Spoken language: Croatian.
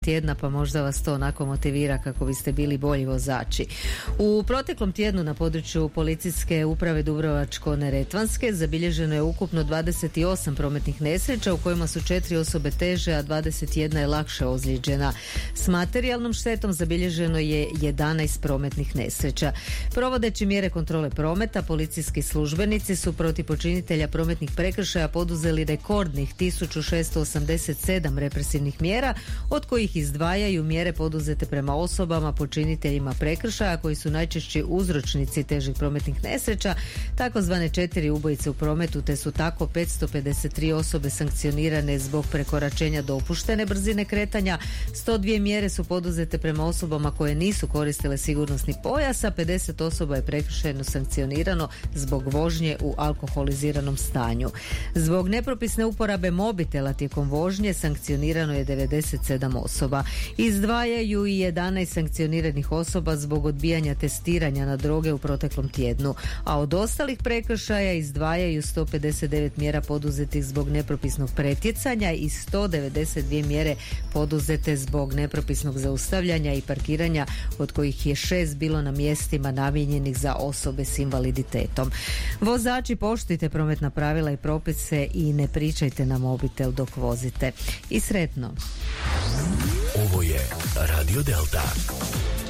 tjedna, pa možda vas to onako motivira kako biste bili bolji vozači. U proteklom tjednu na području policijske uprave Dubrovačko-neretvanske zabilježeno je ukupno 28 prometnih nesreća u kojima su 4 osobe teže, a 21 je lakše ozlijeđena. S materijalnom štetom zabilježeno je 11 prometnih nesreća. Provodeći mjere kontrole prometa, policijski službenici su protiv počinitelja prometnih prekršaja poduzeli rekordnih 1687 represivnih mjera, od kojih izdvajaju mjere poduzete prema osobama počiniteljima prekršaja koji su najčešći uzročnici težih prometnih nesreća, takozvane 4 ubojice u prometu, te su tako 553 osobe sankcionirane zbog prekoračenja dopuštene brzine kretanja, 102 mjere su poduzete prema osobama koje nisu koristile sigurnosni pojas, a 50 osoba je prekršajno sankcionirano zbog vožnje u alkoholiziranom stanju. Zbog nepropisne uporabe mobitela tijekom vožnje sankcionirano je 97 osoba. Izdvajaju i 11 sankcioniranih osoba zbog odbijanja testiranja na droge u proteklom tjednu, a od ostalih prekršaja izdvajaju 159 mjera poduzetih zbog nepropisnog pretjecanja i 192 mjere poduzete zbog nepropisnog zaustavljanja i parkiranja, od kojih je 6 bilo na mjestima namijenjenih za osobe s invaliditetom. Vozači, poštujte prometna pravila i propise i ne pričajte na mobitel dok vozite. I sretno! Ovo je Radio Delta.